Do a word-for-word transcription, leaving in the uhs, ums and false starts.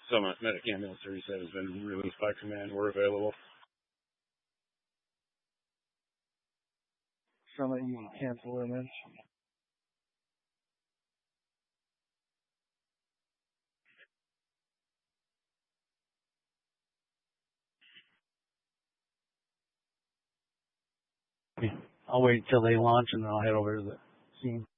Summit Medic Ambulance thirty-seven has been released by command. We're available. Summit, you can cancel image. I'll wait until they launch and then I'll head over to the scene.